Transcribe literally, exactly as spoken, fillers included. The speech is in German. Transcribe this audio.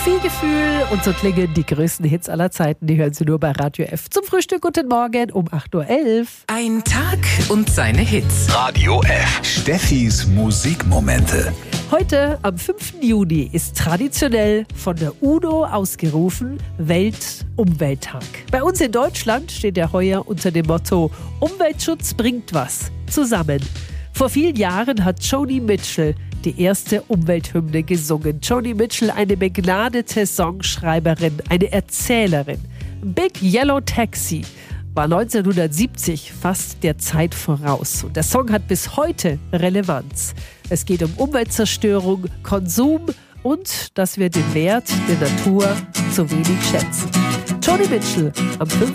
Viel Gefühl und so klingen die größten Hits aller Zeiten. Die hören Sie nur bei Radio F. Zum Frühstück guten Morgen um acht Uhr elf. Ein Tag und seine Hits. Radio F. Steffis Musikmomente. Heute, am fünften Juni, ist traditionell von der UNO ausgerufen Weltumwelttag. Bei uns in Deutschland steht er heuer unter dem Motto Umweltschutz bringt was zusammen. Vor vielen Jahren hat Joni Mitchell die erste Umwelthymne gesungen. Joni Mitchell, eine begnadete Songschreiberin, eine Erzählerin. Big Yellow Taxi war neunzehnhundertsiebzig fast der Zeit voraus. Und der Song hat bis heute Relevanz. Es geht um Umweltzerstörung, Konsum und dass wir den Wert der Natur zu wenig schätzen. Joni Mitchell am fünften